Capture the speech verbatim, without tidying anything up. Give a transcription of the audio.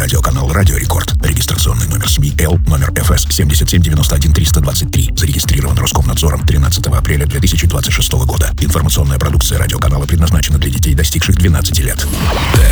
радиоканал «Радио Рекорд». Регистрационный номер СМИ Л, номер эф эс семь семь девять один три два три. Зарегистрирован Роскомнадзором тринадцатого апреля две тысячи двадцать шестого года. Информационная продукция радиоканала предназначена для детей, достигших двенадцати лет.